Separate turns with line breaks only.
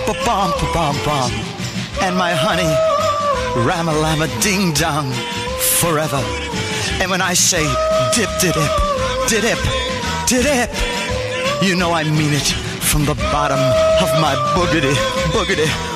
ba-bum, ba-bum, bum. And my honey, ram-a-lam-a, ding-dong, forever. And when I say dip-de-dip, dip-dip, dip-dip, you know I mean it from the bottom of my boogity, boogity,